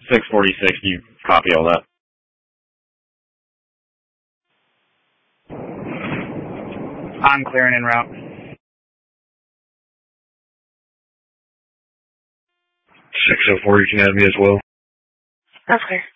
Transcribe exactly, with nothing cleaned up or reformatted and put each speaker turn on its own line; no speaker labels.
six forty-six, you copy all that?
I'm clearing en route.
six oh four, you can add me as well.
That's clear.